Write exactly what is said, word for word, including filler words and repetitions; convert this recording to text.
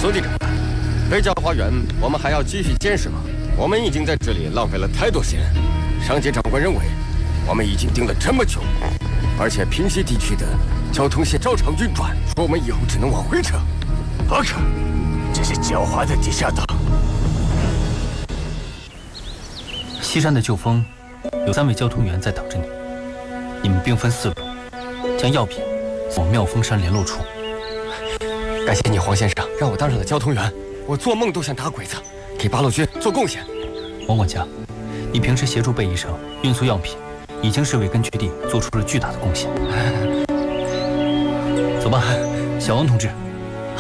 司令长官，北郊花园我们还要继续建设吗？我们已经在这里浪费了太多钱。上级长官认为，我们已经盯了这么久，而且平西地区的交通线照常运转，说我们以后只能往回撤。 不可，这是狡猾的地下党。 西山的旧峰有三位交通员在等着你，你们兵分四路，将药品往妙峰山联络处。 感谢你，黄先生，让我当上了交通员。我做梦都想打鬼子，给八路军做贡献。 王管家，你平时协助贝医生运输药品，已经是为根据地做出了巨大的贡献。走吧，小王同志。